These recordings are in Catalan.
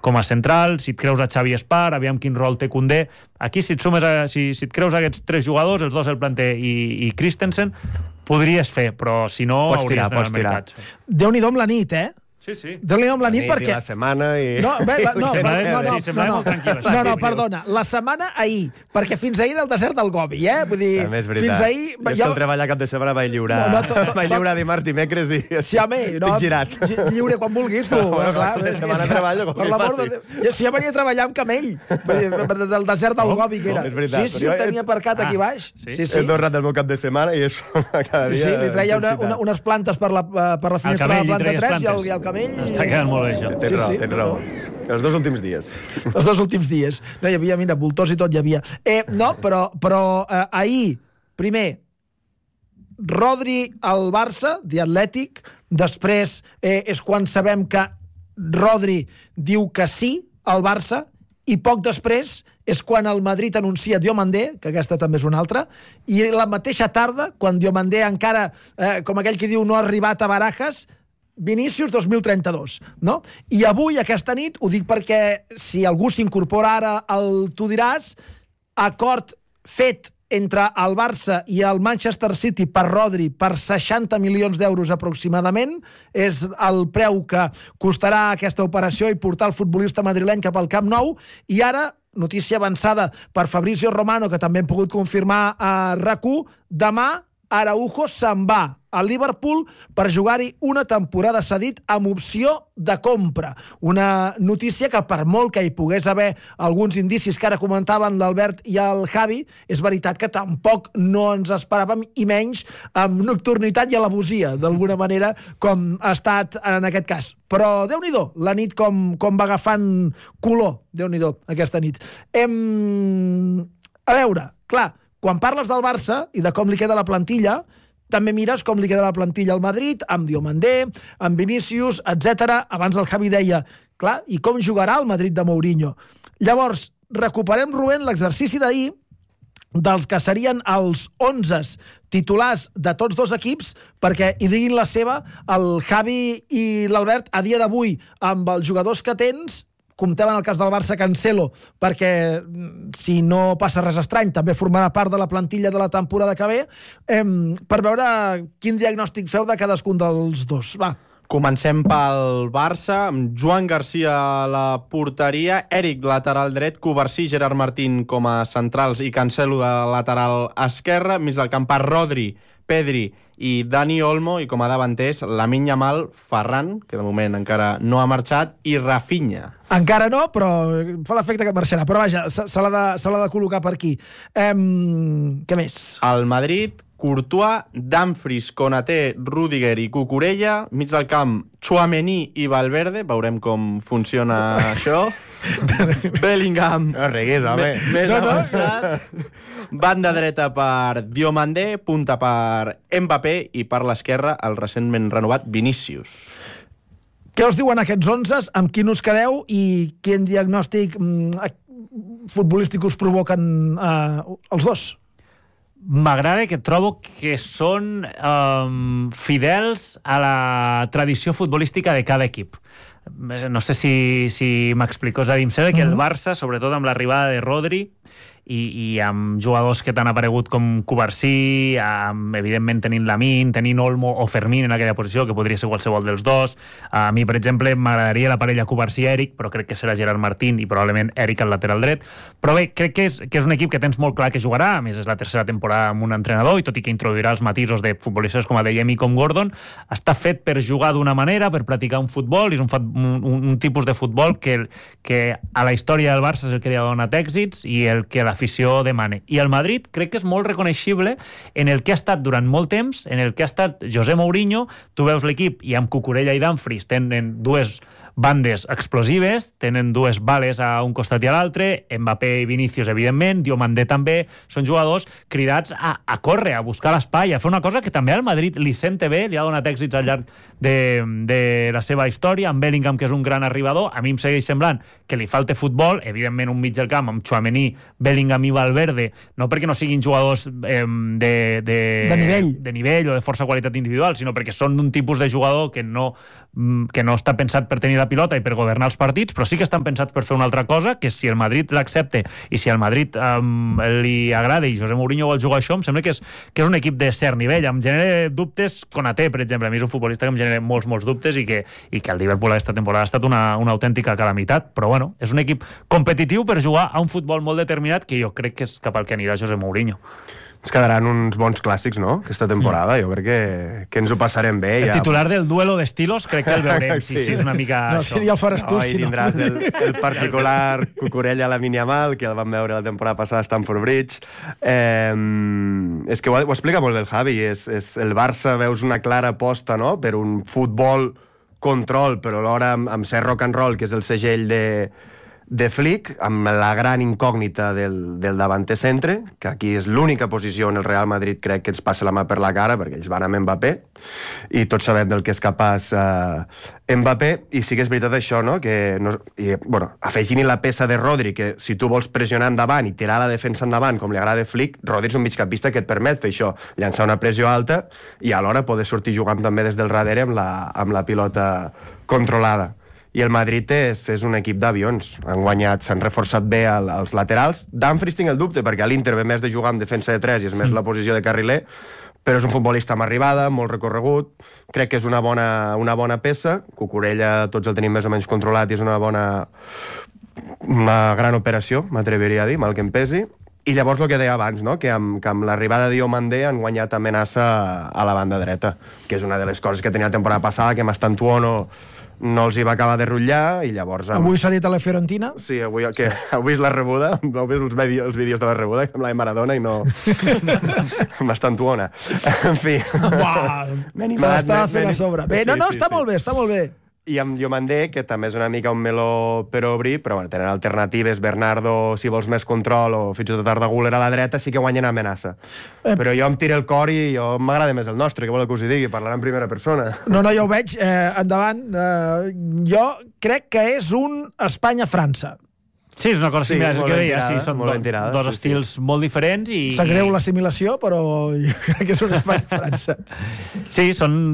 com a central, si et creus a Xavi Espar, aviam quin rol té Koundé. Aquí, si et creus aquests 3 jugadors, els 2 El Planter i Christensen, podries fer, però si no, hauries d'anar al mercat. Déu-n'hi-do amb la nit, eh? Sí. Déu-n'hi-do amb la nit perquè... I la setmana i... No, perdona. La setmana ahir, perquè fins ahir del desert del Gobi, eh? Vull dir, també és veritat. fins ahir... Jo és que el treballar cap de setmana vaig lliurar. Vaig lliurar dimarts, dimecres i... Sí, home, estic girat. Lliure quan vulguis, tu. De setmana treballo com li faci. Si jo venia a treballar amb camell, del desert del Gobi, que era. És veritat. Sí, ho tenia aparcat aquí baix. He tornat del meu cap de setmana i és cada dia... Sí, li treia unes plantes per la finestra de la planta 3 i el camell... Està quedant molt bé, això. Tens raó. Els 2 últims dies. Els 2 últims dies. No, hi havia, mira, voltors i tot hi havia. No, però ahir, primer, Rodri al Barça, The Athletic, després és quan sabem que Rodri diu que sí al Barça, i poc després és quan el Madrid anuncia Diomandé, que aquesta també és una altra, i la mateixa tarda, quan Diomandé encara, com aquell que diu, no ha arribat a Barajas, Vinícius 2032, no? I avui, aquesta nit, ho dic perquè si algú s'incorpora ara al Tu diràs, acord fet entre el Barça i el Manchester City per Rodri per 60 milions d'euros aproximadament, és el preu que costarà aquesta operació i portar el futbolista madrileny cap al Camp Nou, i ara, notícia avançada per Fabrizio Romano, que també hem pogut confirmar a RAC1, demà Araujo se'n va al Liverpool per jugar-hi una temporada cedit amb opció de compra. Una notícia que, per molt que hi pogués haver alguns indicis que ara comentaven l'Albert i el Javi, és veritat que tampoc no ens esperàvem, i menys amb nocturnitat i alabosia, d'alguna manera, com ha estat en aquest cas. Però Déu-n'hi-do, la nit com va agafant color, Déu-n'hi-do, aquesta nit. A veure, clar, quan parles del Barça i de com li queda la plantilla, també mires com li queda la plantilla al Madrid, amb Diomandé, amb Vinícius, etc. Abans el Javi deia, clar, i com jugarà el Madrid de Mourinho? Llavors, recuperem, Rubén, l'exercici d'ahir dels que serien els 11 titulars de tots 2 equips, perquè hi diguin la seva el Javi i l'Albert a dia d'avui, amb els jugadors que tens. Comptem en el cas del Barça Cancelo, perquè si no passa res estrany també formarà part de la plantilla de la temporada que ve, per veure quin diagnòstic feu de cadascun dels 2. Va. Comencem pel Barça, amb Joan Garcia a la porteria, Eric lateral dret, Cubarsí, Gerard Martín com a centrals i Cancelo de lateral esquerre, mig del camp per Rodri, Pedri i Dani Olmo, i com a davanters Lamine Yamal, Ferran, que de moment encara no ha marxat, i Rafinha. Encara no, però fa l'efecte que marxarà. Però vaja, se l'ha de col·locar per aquí. Què més? El Madrid, Courtois, Dumfries, Konaté, Rüdiger i Cucurella, mig del camp Tchouaméni i Valverde, veurem com funciona això. Bellingham, no riguis, home. Més avançat. Banda dreta per Diomandé, punta per Mbappé i per l'esquerra el recentment renovat Vinícius. Què us diuen aquests 11? Amb quin us quedeu i quin diagnòstic futbolístic us provoquen els 2? M'agrada, que trobo que són fidels a la tradició futbolística de cada equip. No sé si m'explico. És a dir, em sembla que el Barça, sobretot amb l'arribada de Rodri i amb jugadors que t'han aparegut com Cubarsí, evidentment tenint Lamine, tenint Olmo o Fermín en aquella posició, que podria ser qualsevol dels dos. A mi, per exemple, m'agradaria la parella Cubarsí-Eric, però crec que serà Gerard Martín i probablement Eric al lateral dret. Però bé, crec que és un equip que tens molt clar que jugarà. A més, és la tercera temporada amb un entrenador, i tot i que introduirà els matisos de futbolistes com Adeyemi i com Gordon, està fet per jugar d'una manera, per practicar un futbol, i és un tipus de futbol que a la història del Barça és el que li ha donat èxits i el que l'afició demana. I el Madrid crec que és molt reconeixible en el que ha estat durant molt temps, en el que ha estat José Mourinho. Tu veus l'equip i amb Cucurella i Dumfries tenen 2 bandes explosives, tenen 2 bales a un costat i a l'altre, Mbappé i Vinícius, evidentment, Diomandé també, són jugadors cridats a córrer, a buscar l'espai, a fer una cosa que també al Madrid li sente bé, li ha donat èxits al llarg de la seva història, amb Bellingham, que és un gran arribador. A mi em segueix semblant que li falta futbol, evidentment un mig del camp amb Tchouaméni, Bellingham i Valverde, no perquè no siguin jugadors de nivell o de força qualitat individual, sinó perquè són un tipus de jugador que no està pensat per tenir la pilota i per governar els partits, però sí que estan pensats per fer una altra cosa, que si el Madrid l'accepta i si al Madrid li agrada i José Mourinho vol jugar això, em sembla que és un equip de cert nivell. Em genera dubtes Konaté, per exemple. A mi és un futbolista que em genera molts dubtes i que el Liverpool aquesta temporada ha estat una autèntica calamitat, però bueno, és un equip competitiu per jugar a un futbol molt determinat que jo crec que és cap al que anirà José Mourinho. Es quedaran uns bons clàssics, no?, aquesta temporada. Jo crec que ens ho passarem bé. El titular del duelo d'estilos crec que el veurem, sí, és una mica no, això. Sí, ja el faràs tu, I tindràs el particular Cucurella a la Yamal, que el vam veure la temporada passada a Stamford Bridge. És que ho explica molt bé el Javi. El Barça veus una clara aposta, no?, per un futbol control, però alhora amb ser rock and roll, que és el segell de Flick, amb la gran incògnita del davanter centre, que aquí és l'única posició on el Real Madrid crec que ens passa la mà per la cara, perquè ells van amb Mbappé, i tots sabem del que és capaç Mbappé, i sí que és veritat això, no?, que afegint-hi la peça de Rodri, que si tu vols pressionar endavant i tirar la defensa endavant, com li agrada Flick, Rodri és un migcampista que et permet fer això, llançar una pressió alta i alhora poder sortir jugant també des del darrere amb la pilota controlada. I el Madrid és un equip d'avions. Han guanyat, s'han reforçat bé els laterals. Dumfries tinc el dubte, perquè a l'Inter ve més de jugar amb defensa de 3 i és més la posició de carriler, però és un futbolista amb arribada, molt recorregut. Crec que és una bona peça. Cucurella tots el tenim més o menys controlat i és una gran operació, m'atreviria a dir, mal que em pesi. I llavors el que deia abans, no?, que amb l'arribada de Diomandé han guanyat amenaça a la banda dreta, que és una de les coses que tenia la temporada passada, que Mastantuono no els hi va acabar de rutllar, i llavors... Avui s'ha dit a la Fiorentina? Sí, avui és la rebuda, heu vist els vídeos de la rebuda, amb la Maradona i no... Mastantuona. En fi... Uau, s'estava fent a sobre. Bé, està molt bé, està molt bé. I amb Diomandé, que també és una mica un meló per obrir, però bueno, tenen alternatives, Bernardo, si vols més control, o fins i tot Arda Güler a la dreta, sí que guanyen amenaça. Però jo em tiro el cor i m'agrada més el nostre, que vol que us hi digui, parlant en primera persona. No, jo ho veig, endavant. Jo crec que és un Espanya-França. Sí, és una cosa similar, és el que deia, sí, són dos sí, estils molt diferents i... Sap greu l'assimilació, però jo crec que és un Espanya-França. Sí,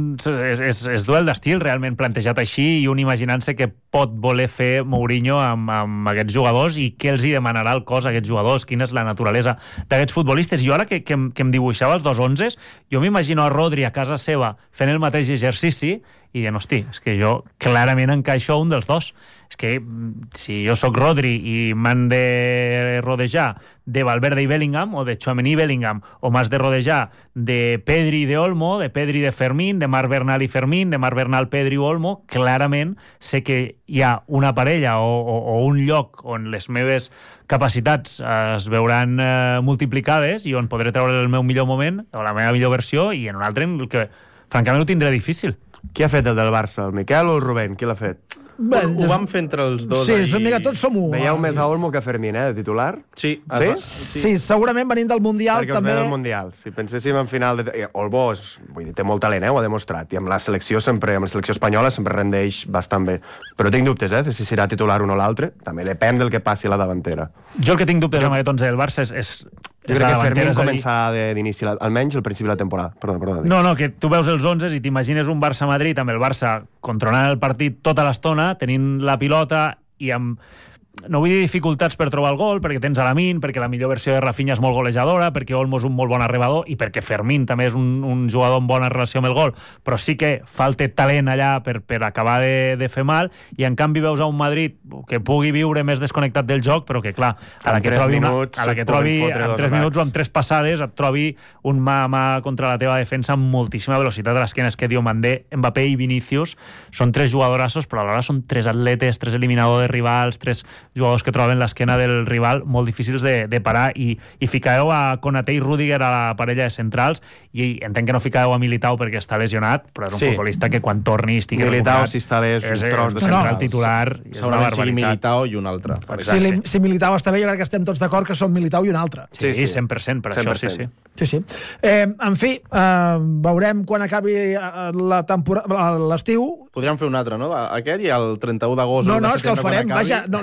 és duel d'estil realment plantejat així i un imaginant-se que pot voler fer Mourinho amb aquests jugadors i què els hi demanarà el cos a aquests jugadors, quina és la naturalesa d'aquests futbolistes. Jo ara que em dibuixava els dos 11, jo m'imagino a Rodri a casa seva fent el mateix exercici i dient, hosti, és que jo clarament encaixo un dels dos. És que si jo sóc Rodri i m'han de rodejar de Valverde i Bellingham, o de Tchouaméni i Bellingham, o m'has de rodejar de Pedri i de Olmo, de Pedri i de Fermín, de Marc Bernal i Fermín, de Marc Bernal, Pedri i Olmo, clarament sé que hi ha una parella o un lloc on les meves capacitats es veuran multiplicades i on podré treure el meu millor moment, o la meva millor versió, i en un altre en el que francament ho tindré difícil. Qui ha fet el del Barça? El Miquel o el Rubén? Qui l'ha fet? Bé, ho vam fer entre els dos. Sí, tots som un. Veieu més a Olmo que a Fermín, de titular? Sí. Sí, segurament venint del Mundial perquè també... Perquè del Mundial. Si penséssim en final... Olmo té molt talent, ho ha demostrat. I amb la selecció espanyola sempre rendeix bastant bé. Però tinc dubtes, de si serà titular un o l'altre. També depèn del que passi a la davantera. Jo el que tinc dubtes amb aquest 11 del Barça és jo crec que Fermín començarà d'inici, almenys al principi de la temporada. Perdona. No, que tu veus els 11 i t'imagines un Barça-Madrid amb el Barça controlant el partit tota l'estona, tenint la pilota i amb... No vull dir dificultats per trobar el gol, perquè tens a Lamine, perquè la millor versió de Rafinha és molt golejadora, perquè Olmo és un molt bon arrebador i perquè Fermín també és un jugador amb bona relació amb el gol, però sí que falta talent allà per acabar de fer mal, i en canvi veus a un Madrid que pugui viure més desconnectat del joc, però que clar, a la que trobi en 3 minuts o amb 3 passades et trobi un mà a mà contra la teva defensa amb moltíssima velocitat a l'esquena. És que Diomandé, Mbappé i Vinícius són 3 jugadorassos, però alhora són 3 atletes, 3 eliminadors de rivals, 3 jugadors que troben l'esquena del rival molt difícils de parar, i ficaeu a Konaté i Rüdiger a la parella de centrals, i entenc que no ficaeu a Militao perquè està lesionat, però és un futbolista que quan torni estigui Militao, si està bé, és un tros de central titular, és una barbaritat. Sigui Militao i un altre. Si Militao està bé, jo crec que estem tots d'acord que són Militao i un altre. Sí, 100%, per 100%. Això sí. En fi, veurem quan acabi la temporada, l'estiu. Podríem fer un altre, no? Aquest i el 31 d'agost. No, és que el farem, vaja, no el faré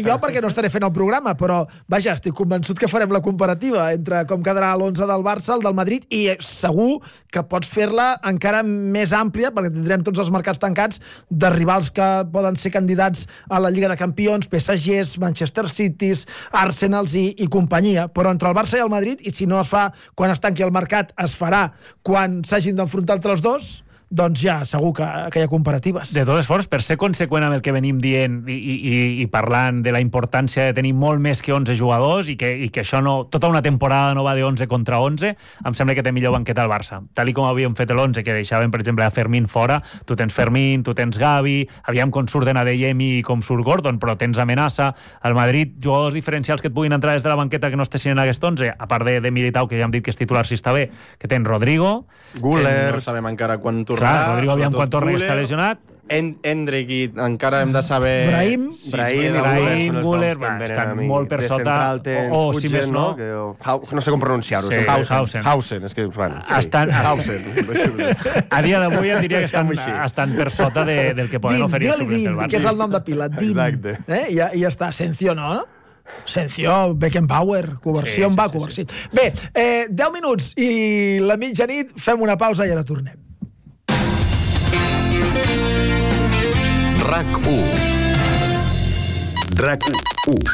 jo perquè no estaré fent el programa, però, vaja, estic convençut que farem la comparativa entre com quedarà l'11 del Barça, el del Madrid, i segur que pots fer-la encara més àmplia, perquè tindrem tots els mercats tancats de rivals que poden ser candidats a la Lliga de Campions, PSGs, Manchester Cities, Arsenals i companyia. Però entre el Barça i el Madrid, i si no es fa quan es tanqui el mercat, es farà quan s'hagin d'enfrontar entre els dos, doncs ja segur que hi ha comparatives. De totes formes, per ser conseqüent amb el que venim dient i parlant de la importància de tenir molt més que 11 jugadors i que això no, tota una temporada no va de 11 contra 11, em sembla que té millor banqueta al Barça. Tal com havíem fet l'11, que deixàvem, per exemple, a Fermín fora, tu tens Fermín, tu tens Gavi, aviam com surten Adeyemi i com surt Gordon, però tens Amenaça. Al Madrid, jugadors diferencials que et puguin entrar des de la banqueta que no estessin en aquest 11, a part de Militao, que ja hem dit que és titular si està bé, que tens Rodrigo, Güler, no sabem encara quan tornarà. clar, Rodrigo aviam quan torna que està lesionat, Endrick, i encara hem de saber... Brahim, Güler, estan molt per sota. O si més no... No sé com pronunciar-ho. Sí, Hausen, és que... Bueno, Estan, a dia d'avui em diria que estan per sota del que poden oferir els suplents del Barça. que és el nom de pila, Din. Exacte. I ja està, Sencio, no? Sencio, Beckenbauer, Coversió, va, Coversió. Bé, 10 minuts i la mitjanit, fem una pausa i ara tornem. RAC1. RAC1.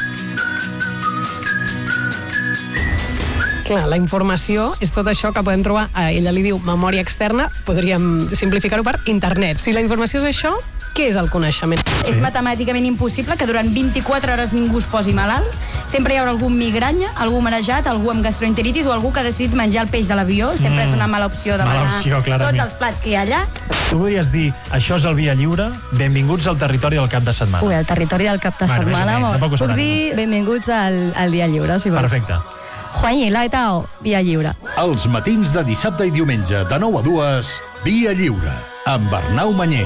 Clar, la informació és tot això que podem trobar, ella li diu memòria externa, podríem simplificar-ho per internet. Si la informació és això, què és el coneixement? És matemàticament impossible que durant 24 hores ningú es posi malalt. Sempre hi haurà algú amb migranya, algú marejat, algú amb gastroenteritis o algú que ha decidit menjar el peix de l'avió. Sempre és una mala opció demanar tots els plats que hi ha allà. Tu podries dir, això és el Via Lliure, benvinguts al territori del cap de setmana. Ui, al territori del cap de setmana. Puc dir benvinguts al Dia Lliure, si vols. Perfecte. Juan i Laetao, Via Lliure. Els matins de dissabte i diumenge, de 9 a 2, Via Lliure, amb Arnau Manyer.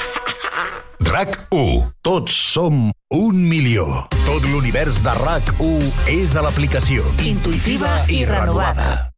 RAC1. Tots som 1 milió. Tot l'univers de RAC1 és a l'aplicació. Intuïtiva i renovada.